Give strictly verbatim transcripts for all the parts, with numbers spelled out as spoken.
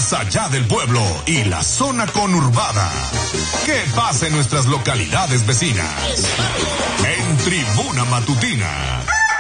más allá del pueblo y la zona conurbada. ¿Qué pasa en nuestras localidades vecinas? En Tribuna Matutina.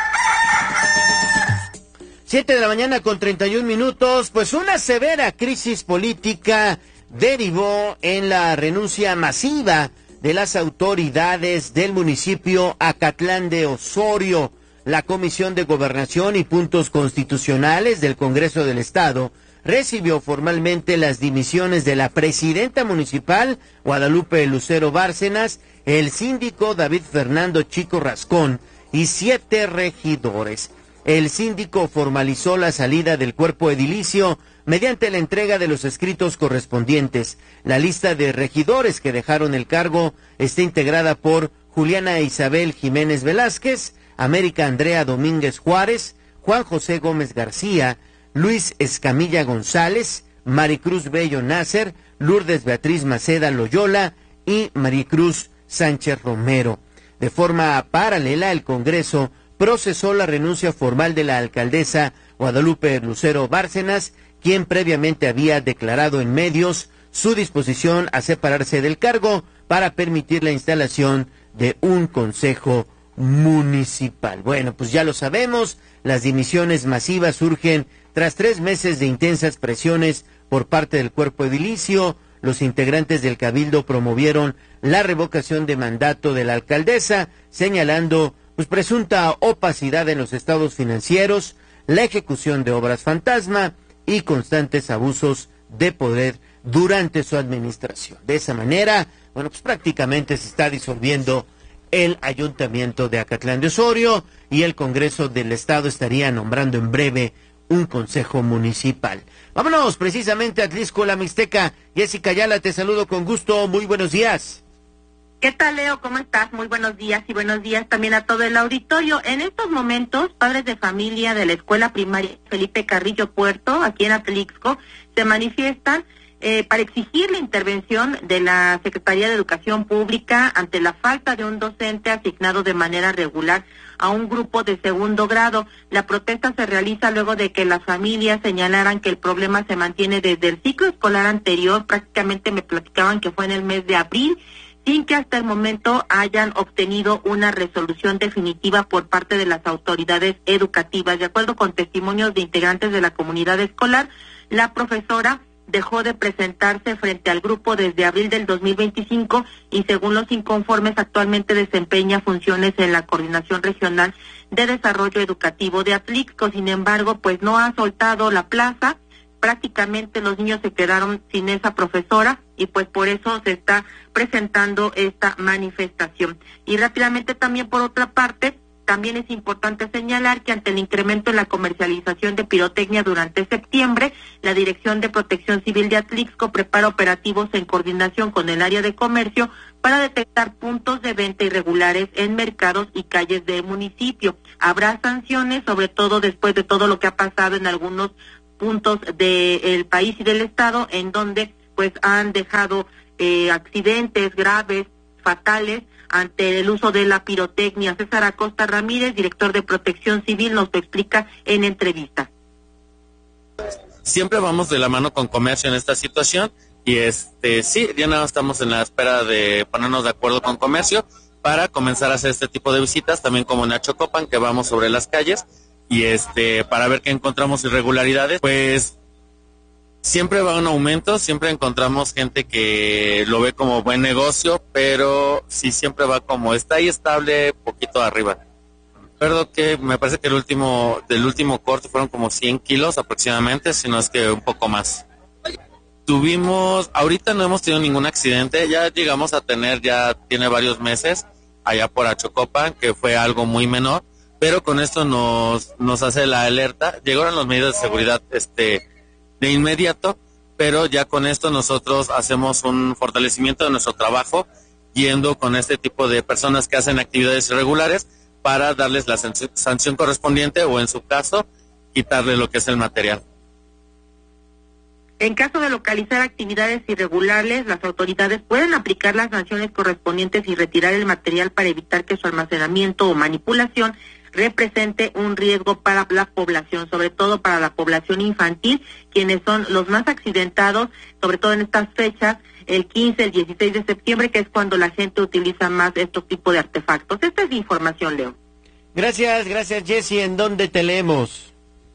Siete de la mañana con treinta y un minutos. Pues una severa crisis política derivó en la renuncia masiva de las autoridades del municipio Acatlán de Osorio. La Comisión de Gobernación y Puntos Constitucionales del Congreso del Estado recibió formalmente las dimisiones de la presidenta municipal, Guadalupe Lucero Bárcenas, el síndico David Fernando Chico Rascón y siete regidores. El síndico formalizó la salida del cuerpo edilicio mediante la entrega de los escritos correspondientes. La lista de regidores que dejaron el cargo está integrada por Juliana Isabel Jiménez Velázquez, América Andrea Domínguez Juárez, Juan José Gómez García, Luis Escamilla González, Maricruz Bello Nácer, Lourdes Beatriz Maceda Loyola y Maricruz Sánchez Romero. De forma paralela, el Congreso procesó la renuncia formal de la alcaldesa Guadalupe Lucero Bárcenas, quien previamente había declarado en medios su disposición a separarse del cargo para permitir la instalación de un consejo municipal. Bueno, pues ya lo sabemos, las dimisiones masivas surgen tras tres meses de intensas presiones por parte del cuerpo edilicio. Los integrantes del Cabildo promovieron la revocación de mandato de la alcaldesa, señalando pues presunta opacidad en los estados financieros, la ejecución de obras fantasma y constantes abusos de poder durante su administración. De esa manera, bueno, pues prácticamente se está disolviendo el Ayuntamiento de Acatlán de Osorio y el Congreso del Estado estaría nombrando en breve un consejo municipal. Vámonos precisamente a Atlixco, la Mixteca. Jessica Ayala, te saludo con gusto. Muy buenos días. ¿Qué tal, Leo? ¿Cómo estás? Muy buenos días y buenos días también a todo el auditorio. En estos momentos, padres de familia de la Escuela Primaria Felipe Carrillo Puerto, aquí en Atlixco, se manifiestan eh, para exigir la intervención de la Secretaría de Educación Pública ante la falta de un docente asignado de manera regular a un grupo de segundo grado. La protesta se realiza luego de que las familias señalaran que el problema se mantiene desde el ciclo escolar anterior, prácticamente me platicaban que fue en el mes de abril, sin que hasta el momento hayan obtenido una resolución definitiva por parte de las autoridades educativas. De acuerdo con testimonios de integrantes de la comunidad escolar, la profesora dejó de presentarse frente al grupo desde abril del dos mil veinticinco y según los inconformes actualmente desempeña funciones en la Coordinación Regional de Desarrollo Educativo de Atlixco. Sin embargo, pues no ha soltado la plaza. Prácticamente los niños se quedaron sin esa profesora y pues por eso se está presentando esta manifestación. Y rápidamente también por otra parte, también es importante señalar que ante el incremento en la comercialización de pirotecnia durante septiembre, la Dirección de Protección Civil de Atlixco prepara operativos en coordinación con el área de comercio para detectar puntos de venta irregulares en mercados y calles del municipio. Habrá sanciones, sobre todo después de todo lo que ha pasado en algunos puntos del país y del estado, en donde pues han dejado eh, accidentes graves, fatales, ante el uso de la pirotecnia. César Acosta Ramírez, director de Protección Civil, nos lo explica en entrevista. Siempre vamos de la mano con comercio en esta situación y este sí, ya nada estamos en la espera de ponernos de acuerdo con comercio para comenzar a hacer este tipo de visitas, también como en Achocopan, que vamos sobre las calles y este para ver que encontramos irregularidades. Pues siempre va un aumento, siempre encontramos gente que lo ve como buen negocio, pero sí siempre va como está ahí estable, poquito arriba. Recuerdo que me parece que el último del último corte fueron como cien kilos aproximadamente, si no es que un poco más. Tuvimos, ahorita no hemos tenido ningún accidente, ya llegamos a tener, ya tiene varios meses, allá por Achocopan, que fue algo muy menor, pero con esto nos nos hace la alerta. Llegaron las medidas de seguridad este de inmediato, pero ya con esto nosotros hacemos un fortalecimiento de nuestro trabajo, yendo con este tipo de personas que hacen actividades irregulares para darles la sanción correspondiente o en su caso, quitarle lo que es el material. En caso de localizar actividades irregulares, las autoridades pueden aplicar las sanciones correspondientes y retirar el material para evitar que su almacenamiento o manipulación represente un riesgo para la población, sobre todo para la población infantil, quienes son los más accidentados, sobre todo en estas fechas, el quince, el dieciséis de septiembre, que es cuando la gente utiliza más estos tipos de artefactos. Esta es la información, Leo. Gracias, gracias, Jessy. ¿En dónde te leemos?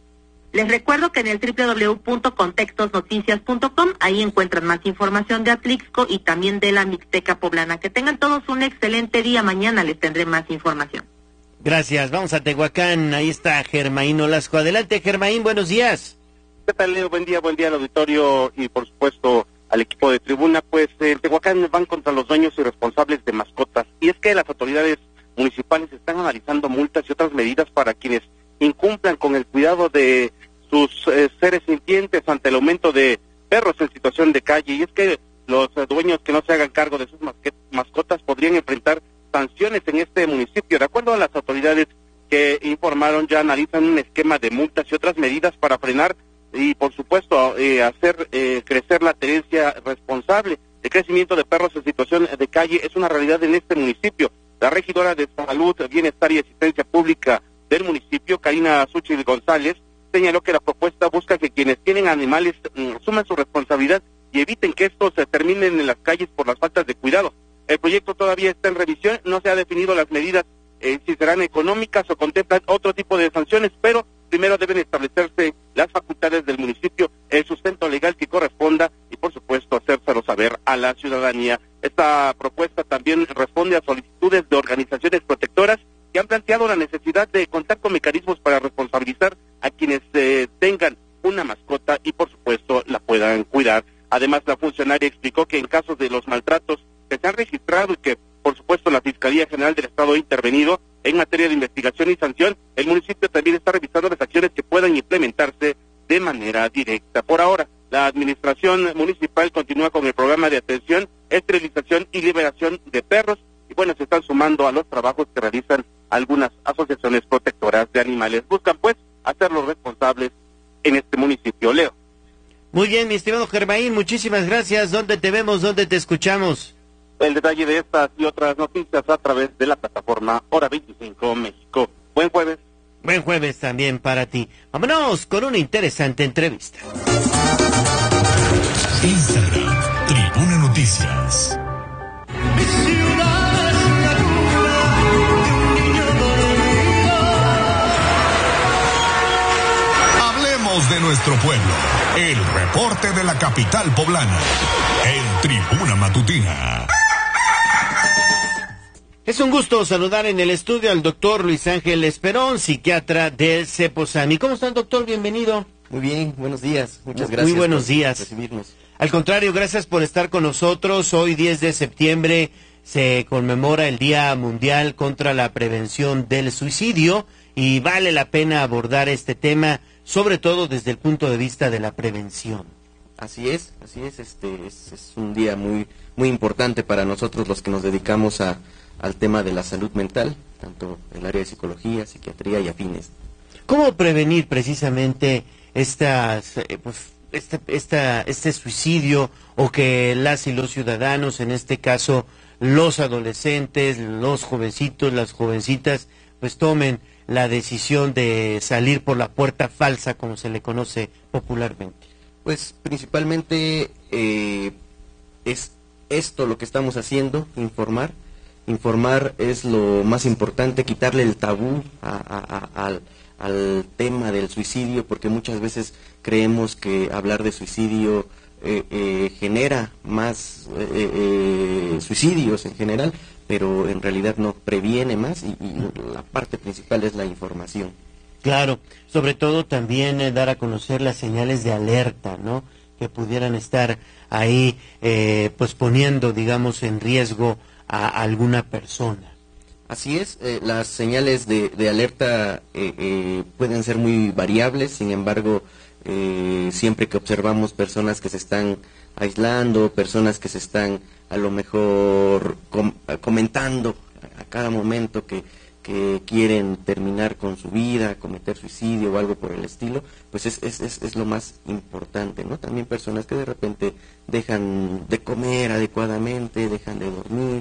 Les recuerdo que en el doble u doble u doble u punto contextos noticias punto com, ahí encuentran más información de Atlixco y también de la Mixteca Poblana. Que tengan todos un excelente día. Mañana les tendré más información. Gracias. Vamos a Tehuacán. Ahí está Germaín Olasco. Adelante, Germaín. Buenos días. ¿Qué tal, Leo? Buen día, buen día al auditorio y, por supuesto, al equipo de Tribuna. Pues en Tehuacán van contra los dueños y responsables de mascotas. Y es que las autoridades municipales están analizando multas y otras medidas para quienes incumplan con el cuidado de sus eh, seres sintientes ante el aumento de perros en situación de calle. Y es que los eh, dueños que no se hagan cargo de sus mascotas podrían enfrentar sanciones en este municipio. De acuerdo a las autoridades que informaron, ya analizan un esquema de multas y otras medidas para frenar y, por supuesto, eh, hacer eh, crecer la tenencia responsable. El crecimiento de perros en situación de calle es una realidad en este municipio. La regidora de Salud, Bienestar y Asistencia Pública del municipio, Karina Suchil González, señaló que la propuesta busca que quienes tienen animales mm, asuman su responsabilidad y eviten que estos se terminen en las calles por las faltas de cuidado. El proyecto todavía está en revisión, no se ha definido las medidas, eh, si serán económicas o contemplan otro tipo de sanciones, pero primero deben establecerse las facultades del municipio, el sustento legal que corresponda y, por supuesto, hacérselo saber a la ciudadanía. Esta propuesta también responde a solicitudes de organizaciones protectoras que han planteado la necesidad de contar con mecanismos para responsabilizar a quienes eh, tengan una mascota y, por supuesto, la puedan cuidar. Además, la funcionaria explicó que en casos de los maltratos que se han registrado y que, por supuesto, la Fiscalía General del Estado ha intervenido en materia de investigación y sanción, el municipio también está revisando las acciones que puedan implementarse de manera directa. Por ahora, la administración municipal continúa con el programa de atención, esterilización y liberación de perros, y bueno, se están sumando a los trabajos que realizan algunas asociaciones protectoras de animales. Buscan, pues, hacerlos responsables en este municipio. Leo. Muy bien, mi estimado Germaín, muchísimas gracias. ¿Dónde te vemos? ¿Dónde te escuchamos? El detalle de estas y otras noticias a través de la plataforma Hora veinticinco México. Buen jueves. Buen jueves también para ti. Vámonos con una interesante entrevista. Instagram, Tribuna Noticias. Hablemos de nuestro pueblo. El reporte de la capital poblana. En Tribuna Matutina. Es un gusto saludar en el estudio al doctor Luis Ángel Esperón, psiquiatra del Ceposami. ¿Cómo está, doctor? Bienvenido. Muy bien, buenos días. Muchas gracias. Muy buenos por días. recibirnos. Al contrario, gracias por estar con nosotros. Hoy, diez de septiembre, se conmemora el Día Mundial contra la Prevención del Suicidio y vale la pena abordar este tema, sobre todo desde el punto de vista de la prevención. Así es, así es. Este es, es un día muy, muy importante para nosotros los que nos dedicamos a al tema de la salud mental, tanto en el área de psicología, psiquiatría y afines. ¿Cómo prevenir precisamente estas, eh, pues, esta, esta, este suicidio o que las y los ciudadanos, en este caso los adolescentes, los jovencitos, las jovencitas, pues tomen la decisión de salir por la puerta falsa, como se le conoce popularmente? Pues principalmente eh, es esto lo que estamos haciendo, informar. Informar es lo más importante, quitarle el tabú a, a, a, al, al tema del suicidio, porque muchas veces creemos que hablar de suicidio eh, eh, genera más eh, eh, suicidios en general, pero en realidad no, previene más y, y la parte principal es la información. Claro, sobre todo también eh, dar a conocer las señales de alerta, ¿no?, que pudieran estar ahí eh, pues poniendo, digamos, en riesgo a alguna persona. Así es, eh, las señales de, de alerta eh, eh, pueden ser muy variables, sin embargo, eh, siempre que observamos personas que se están aislando, personas que se están a lo mejor com comentando a cada momento que, que quieren terminar con su vida, cometer suicidio o algo por el estilo, pues es, es, es, es lo más importante, ¿no? También personas que de repente dejan de comer adecuadamente, dejan de dormir,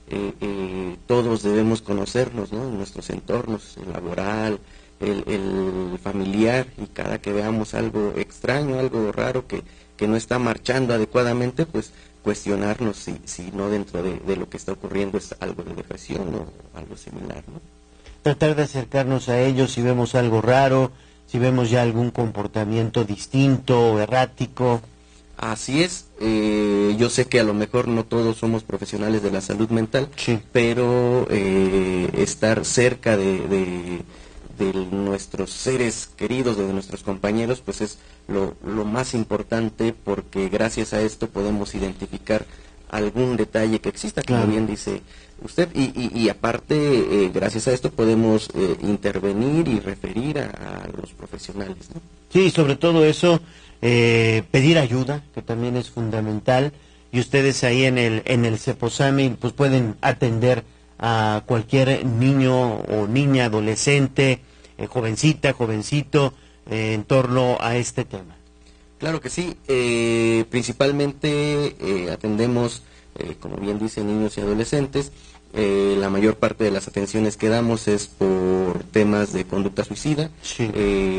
eh, eh, todos debemos conocernos, ¿no? En nuestros entornos, el laboral, el, el familiar, y cada que veamos algo extraño, algo raro que, que no está marchando adecuadamente, pues cuestionarnos si, si no dentro de, de lo que está ocurriendo es algo de depresión o algo similar, ¿no? Tratar de acercarnos a ellos si vemos algo raro, si vemos ya algún comportamiento distinto o errático. Así es, eh, yo sé que a lo mejor no todos somos profesionales de la salud mental, sí. pero eh, estar cerca de, de, de nuestros seres queridos, de nuestros compañeros, pues es lo, lo más importante, porque gracias a esto podemos identificar algún detalle que exista, como claro. bien dice usted, y, y, y aparte, eh, gracias a esto podemos eh, intervenir y referir a, a los profesionales, ¿no? Sí, sobre todo eso, eh, pedir ayuda, que también es fundamental, y ustedes ahí en el en el Ceposami pues pueden atender a cualquier niño o niña, adolescente, eh, jovencita, jovencito, eh, en torno a este tema. Claro que sí, eh, principalmente eh, atendemos, eh, como bien dice, niños y adolescentes. Eh, la mayor parte de las atenciones que damos es por temas de conducta suicida. Sí.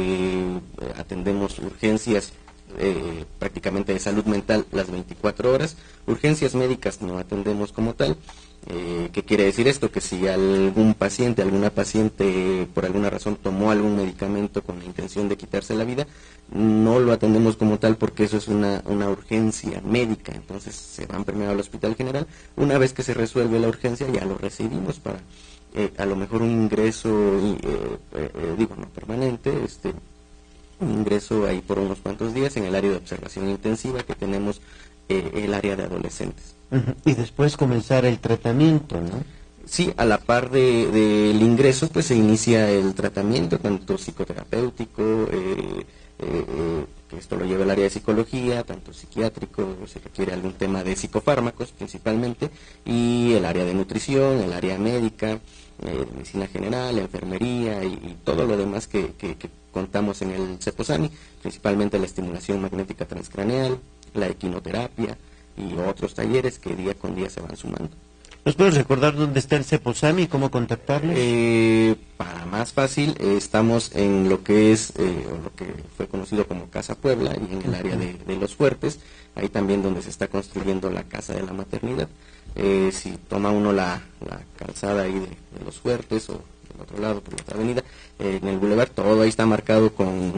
Eh, atendemos urgencias eh, prácticamente de salud mental las veinticuatro horas. Urgencias médicas no atendemos como tal. Eh, ¿Qué quiere decir esto? Que si algún paciente, alguna paciente por alguna razón tomó algún medicamento con la intención de quitarse la vida, no lo atendemos como tal, porque eso es una, una urgencia médica. Entonces se van primero al hospital general. Una vez que se resuelve la urgencia, ya lo recibimos para eh, a lo mejor un ingreso, eh, eh, digo no permanente, este un ingreso ahí por unos cuantos días en el área de observación intensiva que tenemos, eh, el área de adolescentes. Uh-huh. Y después comenzar el tratamiento, ¿no? Sí, a la par del de, de ingreso, pues se inicia el tratamiento, tanto psicoterapéutico, eh, eh, que esto lo lleva el área de psicología, tanto psiquiátrico, se requiere algún tema de psicofármacos principalmente, y el área de nutrición, el área médica, eh, medicina general, enfermería y, y todo lo demás que, que, que contamos en el Ceposami, principalmente la estimulación magnética transcraneal, la equinoterapia y otros talleres que día con día se van sumando. ¿Nos puedes recordar dónde está el Ceposami y cómo contactarles? Eh, para más fácil, eh, estamos en lo que es, eh, o lo que fue conocido como Casa Puebla, y en el área de, de Los Fuertes, ahí también donde se está construyendo la Casa de la Maternidad. Eh, si toma uno la, la calzada ahí de, de Los Fuertes, o del otro lado, por la otra avenida, eh, en el bulevar, todo ahí está marcado con,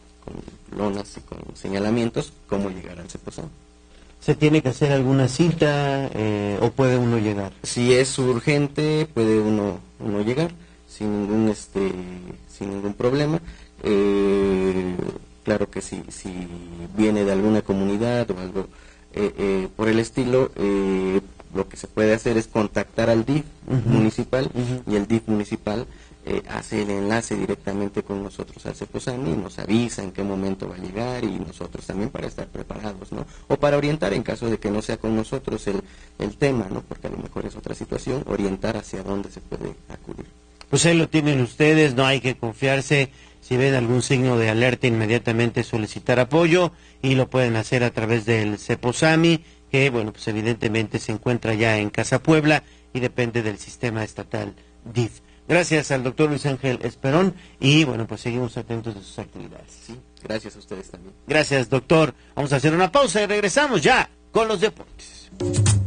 con lonas y con señalamientos, cómo llegar al Ceposami. ¿Se tiene que hacer alguna cita eh, o puede uno llegar? Si es urgente, puede uno uno llegar sin ningún este sin ningún problema. Eh, claro que si si viene de alguna comunidad o algo eh, eh, por el estilo, eh, lo que se puede hacer es contactar al D I F uh-huh. municipal uh-huh. y el D I F municipal Eh, hace el enlace directamente con nosotros al Ceposami y nos avisa en qué momento va a llegar, y nosotros también para estar preparados, ¿no? O para orientar en caso de que no sea con nosotros el, el tema, ¿no? Porque a lo mejor es otra situación, orientar hacia dónde se puede acudir. Pues ahí lo tienen ustedes, no hay que confiarse. Si ven algún signo de alerta, inmediatamente solicitar apoyo, y lo pueden hacer a través del Ceposami, que bueno, pues evidentemente se encuentra ya en Casa Puebla y depende del sistema estatal D I F. Gracias al doctor Luis Ángel Esperón, y bueno, pues seguimos atentos de sus actividades. Sí, gracias a ustedes también. Gracias, doctor. Vamos a hacer una pausa y regresamos ya con los deportes.